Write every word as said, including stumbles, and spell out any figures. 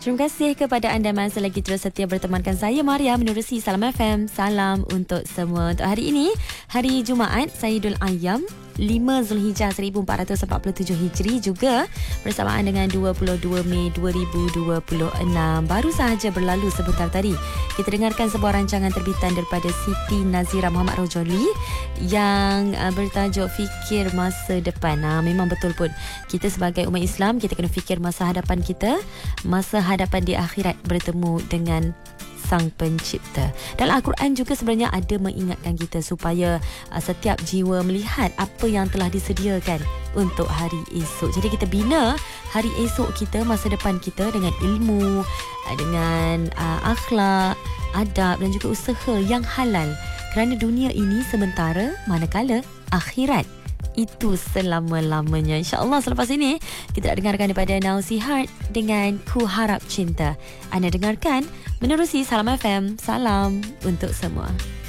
Terima kasih kepada anda masih lagi terus setia bertemankan saya Maria menerusi Salam F M. Salam untuk semua. Untuk hari ini, hari Jumaat, Sayyidul Ayyam, lima Zulhijjah seribu empat ratus empat puluh tujuh Hijri, juga bersamaan dengan dua puluh dua Mei dua ribu dua puluh enam. Baru sahaja berlalu sebentar tadi. Kita dengarkan sebuah rancangan terbitan daripada Siti Nazira Muhammad Rojoli yang uh, bertajuk Fikir Masa Depan. Nah, memang betul pun. Kita sebagai umat Islam, kita kena fikir masa hadapan kita, masa hadapan di akhirat bertemu dengan Sang Pencipta. Dalam Al-Quran juga sebenarnya ada mengingatkan kita supaya uh, setiap jiwa melihat apa yang telah disediakan untuk hari esok. Jadi kita bina hari esok kita, masa depan kita dengan ilmu, uh, dengan uh, akhlak, adab dan juga usaha yang halal. Kerana dunia ini sementara, manakala akhirat itu selama-lamanya. InsyaAllah selepas ini kita nak dengarkan daripada Nausihat dengan Ku Harap Cinta. Anda dengarkan menerusi Salam F M. Salam untuk semua.